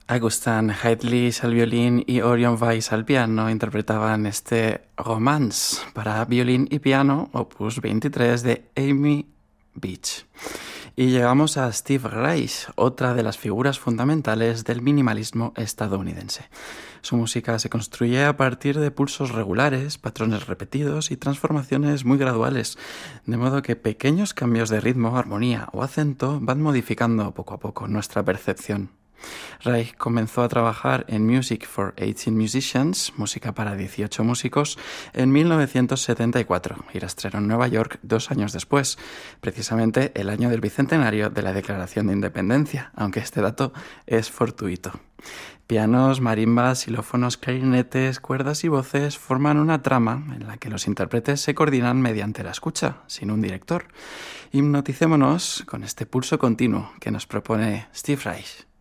Augustin Heidlich al violín y Orion Weiss al piano interpretaban este Romance para violín y piano, opus 23 de Amy Beach. Y llegamos a Steve Reich, otra de las figuras fundamentales del minimalismo estadounidense. Su música se construye a partir de pulsos regulares, patrones repetidos y transformaciones muy graduales, de modo que pequeños cambios de ritmo, armonía o acento van modificando poco a poco nuestra percepción. Reich comenzó a trabajar en Music for 18 Musicians, música para 18 músicos, en 1974 y la estrenó en Nueva York 2 años después, precisamente el año del bicentenario de la Declaración de Independencia, aunque este dato es fortuito. Pianos, marimbas, xilófonos, clarinetes, cuerdas y voces forman una trama en la que los intérpretes se coordinan mediante la escucha, sin un director. Hipnoticémonos con este pulso continuo que nos propone Steve Reich.